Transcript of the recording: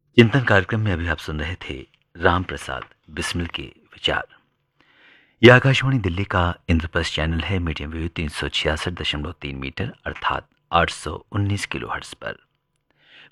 चिंतन कार्यक्रम में अभी आप सुन रहे थे राम प्रसाद बिस्मिल के विचार। यह आकाशवाणी दिल्ली का इंद्रप्रस्थ चैनल है, मीडियम वेव 366.3 मीटर अर्थात 819 किलोहर्ट्ज पर।